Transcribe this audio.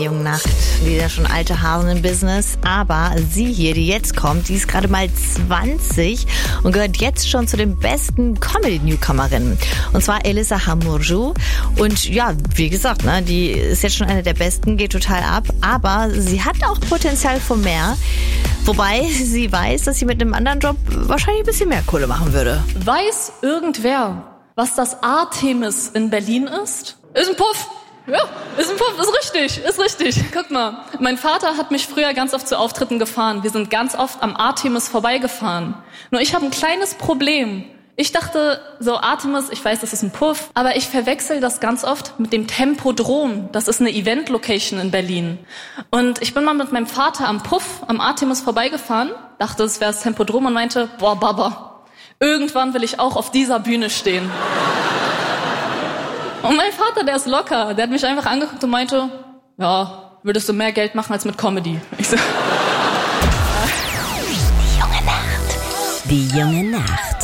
Junge Nacht, die ist ja schon alte Hasen im Business, aber sie hier, die jetzt kommt, die ist gerade mal 20 und gehört jetzt schon zu den besten Comedy-Newcomerinnen. Und zwar Elissa Hamurju. Und ja, wie gesagt, ne, die ist jetzt schon eine der besten, geht total ab, aber sie hat auch Potenzial für mehr. Wobei sie weiß, dass sie mit einem anderen Job wahrscheinlich ein bisschen mehr Kohle machen würde. Weiß irgendwer, was das Artemis in Berlin ist? Ist ein Puff. Ja, ist ein Puff, ist richtig. Guck mal, mein Vater hat mich früher ganz oft zu Auftritten gefahren. Wir sind ganz oft am Artemis vorbeigefahren. Nur ich habe ein kleines Problem. Ich dachte, so Artemis, ich weiß, das ist ein Puff, aber ich verwechsel das ganz oft mit dem Tempodrom. Das ist eine Event-Location in Berlin. Und ich bin mal mit meinem Vater am Puff, am Artemis vorbeigefahren, dachte, es wäre das Tempodrom und meinte, boah, Baba, irgendwann will ich auch auf dieser Bühne stehen. Und mein Vater, der ist locker, der hat mich einfach angeguckt und meinte, ja, würdest du mehr Geld machen als mit Comedy? Ich so, Die junge Nacht.